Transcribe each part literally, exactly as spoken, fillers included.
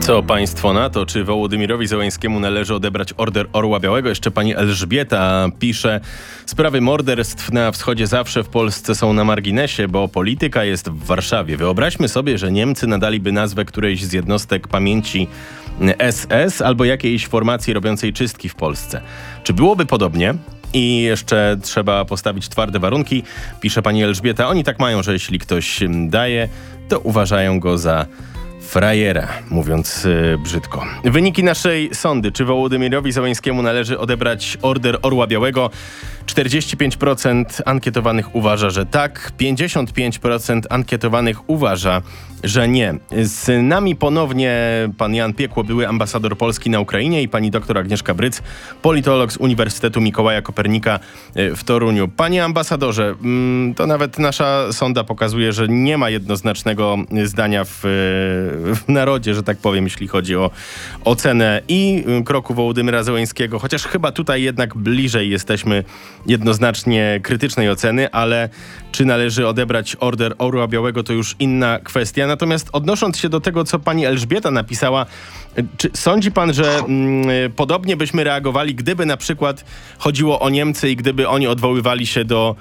Co państwo na to? Czy Wołodymyrowi Zełańskiemu należy odebrać Order Orła Białego? Jeszcze pani Elżbieta pisze: sprawy morderstw na wschodzie zawsze w Polsce są na marginesie, bo polityka jest w Warszawie. Wyobraźmy sobie, że Niemcy nadaliby nazwę którejś z jednostek pamięci S S albo jakiejś formacji robiącej czystki w Polsce. Czy byłoby podobnie? I jeszcze trzeba postawić twarde warunki. Pisze pani Elżbieta: oni tak mają, że jeśli ktoś daje, to uważają go za frajera, mówiąc yy, brzydko. Wyniki naszej sondy. Czy Wołodymyrowi Zełańskiemu należy odebrać Order Orła Białego? czterdzieści pięć procent ankietowanych uważa, że tak. pięćdziesiąt pięć procent ankietowanych uważa, że nie. Z nami ponownie pan Jan Piekło, były ambasador Polski na Ukrainie, i pani doktor Agnieszka Bryc, politolog z Uniwersytetu Mikołaja Kopernika w Toruniu. Panie ambasadorze, to nawet nasza sonda pokazuje, że nie ma jednoznacznego zdania w, w narodzie, że tak powiem, jeśli chodzi o ocenę i kroku Wołodymyra Zełańskiego, chociaż chyba tutaj jednak bliżej jesteśmy jednoznacznie krytycznej oceny, ale czy należy odebrać Order Orła Białego, to już inna kwestia. Natomiast odnosząc się do tego, co pani Elżbieta napisała, czy sądzi pan, że mm, podobnie byśmy reagowali, gdyby na przykład chodziło o Niemcy i gdyby oni odwoływali się do,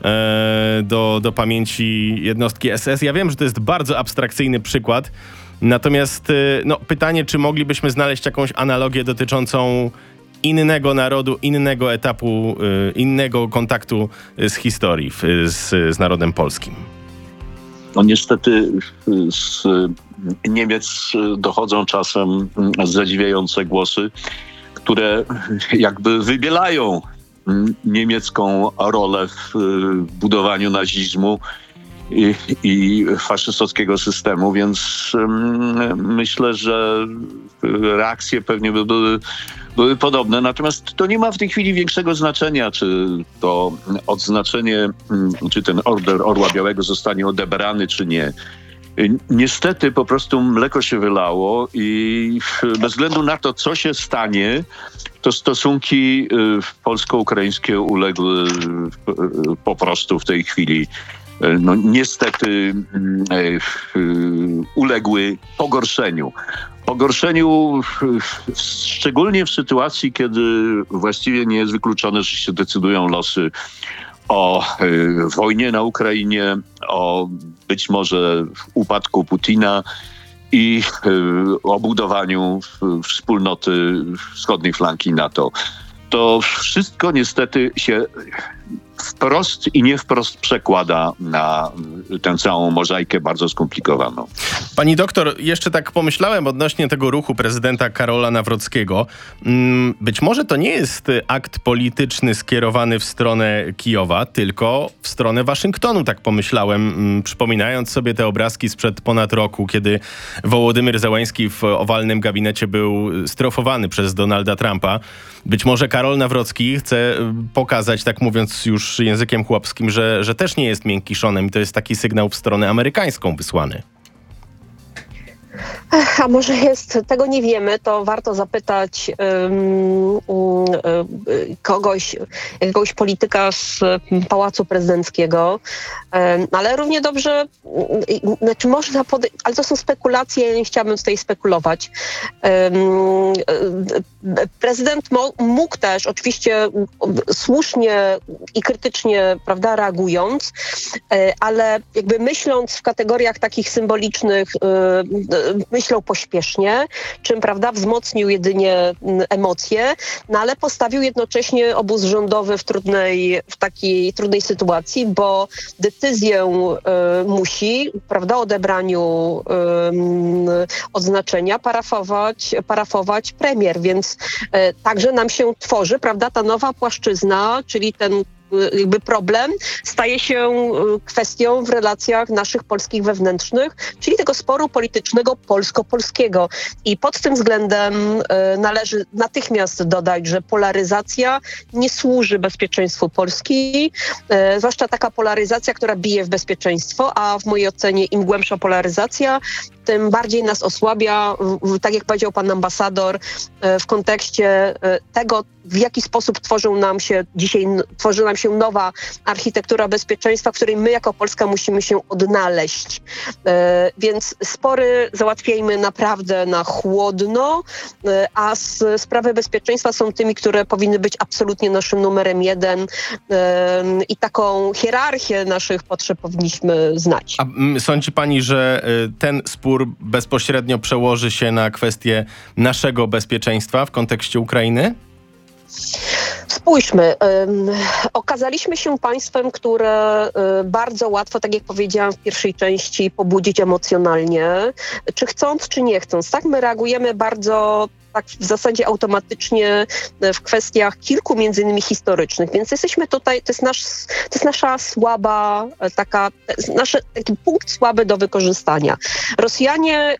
e, do, do pamięci jednostki S S? Ja wiem, że to jest bardzo abstrakcyjny przykład, natomiast no, pytanie, czy moglibyśmy znaleźć jakąś analogię dotyczącą innego narodu, innego etapu, innego kontaktu z historii, z, z narodem polskim? No niestety z Niemiec dochodzą czasem zadziwiające głosy, które jakby wybielają niemiecką rolę w budowaniu nazizmu i, i faszystowskiego systemu, więc myślę, że reakcje pewnie by były, były podobne. Natomiast to nie ma w tej chwili większego znaczenia, czy to odznaczenie, czy ten Order Orła Białego zostanie odebrany, czy nie. Niestety po prostu mleko się wylało i bez względu na to, co się stanie, to stosunki polsko-ukraińskie uległy po prostu w tej chwili, no niestety uległy pogorszeniu. Pogorszeniu szczególnie w sytuacji, kiedy właściwie nie jest wykluczone, że się decydują losy o wojnie na Ukrainie, o być może upadku Putina i o budowaniu wspólnoty wschodniej flanki NATO. To wszystko niestety się wprost i nie wprost przekłada na tę całą mozaikę bardzo skomplikowaną. Pani doktor, jeszcze tak pomyślałem odnośnie tego ruchu prezydenta Karola Nawrockiego. Być może to nie jest akt polityczny skierowany w stronę Kijowa, tylko w stronę Waszyngtonu, tak pomyślałem, przypominając sobie te obrazki sprzed ponad roku, kiedy Wołodymyr Zełański w owalnym gabinecie był strofowany przez Donalda Trumpa. Być może Karol Nawrocki chce pokazać, tak mówiąc już językiem chłopskim, że, że też nie jest miękkiszonem i to jest taki sygnał w stronę amerykańską wysłany. A może jest, tego nie wiemy, to warto zapytać um, um, kogoś, jakiegoś polityka z Pałacu Prezydenckiego, um, ale równie dobrze, um, znaczy można podejść, ale to są spekulacje, ja nie chciałabym tutaj spekulować. Um, prezydent mo- mógł też, oczywiście słusznie i krytycznie, prawda, reagując, ale jakby myśląc w kategoriach takich symbolicznych, myślał pośpiesznie, czym, prawda, wzmocnił jedynie emocje, no ale postawił jednocześnie obóz rządowy w trudnej, w takiej trudnej sytuacji, bo decyzję y, musi, prawda, o odebraniu y, odznaczenia parafować, parafować premier, więc y, także nam się tworzy, prawda, ta nowa płaszczyzna, czyli ten jakby problem staje się kwestią w relacjach naszych polskich wewnętrznych, czyli tego sporu politycznego polsko-polskiego. I pod tym względem należy natychmiast dodać, że polaryzacja nie służy bezpieczeństwu Polski, zwłaszcza taka polaryzacja, która bije w bezpieczeństwo, a w mojej ocenie im głębsza polaryzacja, tym bardziej nas osłabia, tak jak powiedział pan ambasador, w kontekście tego, w jaki sposób tworzą nam się dzisiaj, tworzy nam się nowa architektura bezpieczeństwa, w której my jako Polska musimy się odnaleźć. E, więc spory załatwiajmy naprawdę na chłodno, e, a s, sprawy bezpieczeństwa są tymi, które powinny być absolutnie naszym numerem jeden e, i taką hierarchię naszych potrzeb powinniśmy znać. A mm, sądzi pani, że y, ten spór bezpośrednio przełoży się na kwestię naszego bezpieczeństwa w kontekście Ukrainy? Spójrzmy, um, okazaliśmy się państwem, które um, bardzo łatwo, tak jak powiedziałam w pierwszej części, pobudzić emocjonalnie, czy chcąc, czy nie chcąc. Tak, my reagujemy bardzo tak w zasadzie automatycznie w kwestiach kilku między innymi historycznych, więc jesteśmy tutaj, to jest, nasz, to jest nasza słaba, taka, nasz taki punkt słaby do wykorzystania. Rosjanie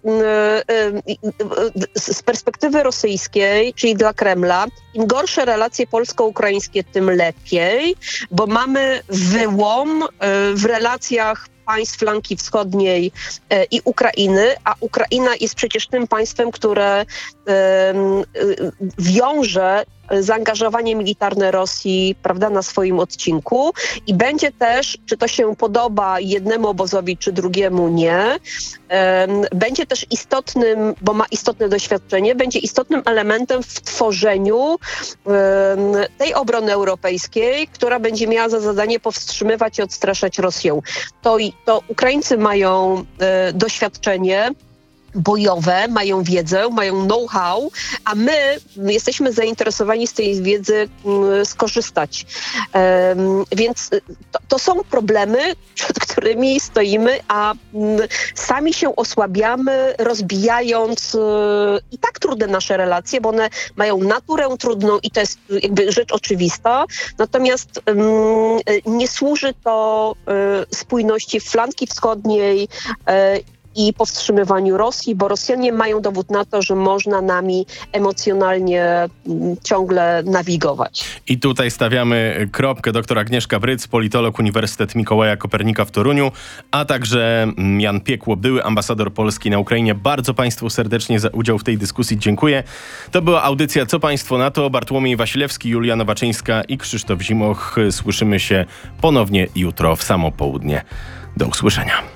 z perspektywy rosyjskiej, czyli dla Kremla, im gorsze relacje polsko-ukraińskie, tym lepiej, bo mamy wyłom w relacjach państw flanki wschodniej e, i Ukrainy, a Ukraina jest przecież tym państwem, które e, e, wiąże zaangażowanie militarne Rosji, prawda, na swoim odcinku i będzie też, czy to się podoba jednemu obozowi, czy drugiemu nie, e, będzie też istotnym, bo ma istotne doświadczenie, będzie istotnym elementem w tworzeniu e, tej obrony europejskiej, która będzie miała za zadanie powstrzymywać i odstraszać Rosję. To, to Ukraińcy mają e, doświadczenie bojowe, mają wiedzę, mają know-how, a my jesteśmy zainteresowani z tej wiedzy mm, skorzystać. Um, więc to, to są problemy, przed którymi stoimy, a mm, sami się osłabiamy, rozbijając y, i tak trudne nasze relacje, bo one mają naturę trudną i to jest jakby rzecz oczywista, natomiast um, nie służy to y, spójności flanki wschodniej y, i powstrzymywaniu Rosji, bo Rosjanie mają dowód na to, że można nami emocjonalnie m, ciągle nawigować. I tutaj stawiamy kropkę. Doktor Agnieszka Bryc, politolog, Uniwersytet Mikołaja Kopernika w Toruniu, a także Jan Piekło, były ambasador Polski na Ukrainie. Bardzo Państwu serdecznie za udział w tej dyskusji dziękuję. To była audycja Co Państwo na to? Bartłomiej Wasilewski, Julia Nowaczyńska i Krzysztof Zimoch. Słyszymy się ponownie jutro w samo południe. Do usłyszenia.